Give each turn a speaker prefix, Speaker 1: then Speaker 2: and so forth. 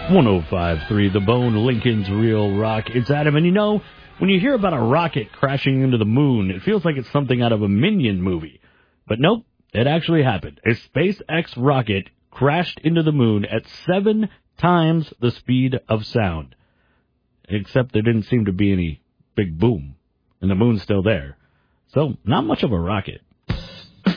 Speaker 1: 105.3 The Bone, Lincoln's Real Rock. It's Adam, and you know, when you hear about a rocket crashing into the moon, it feels like it's something out of a Minion movie. But nope, it actually happened. A SpaceX rocket crashed into the moon at 7 times the speed of sound. Except there didn't seem to be any big boom, and the moon's still there. So, not much of a rocket.